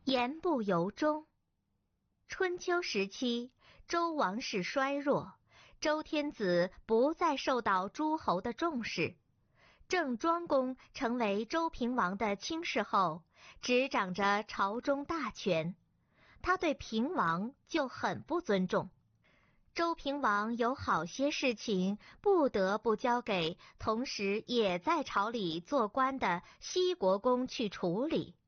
言不由衷。春秋时期，周王室衰弱，周天子不再受到诸侯的重视。郑庄公成为周平王的亲事后，执掌着朝中大权，他对平王就很不尊重。周平王有好些事情不得不交给同时也在朝里做官的西国公去处理。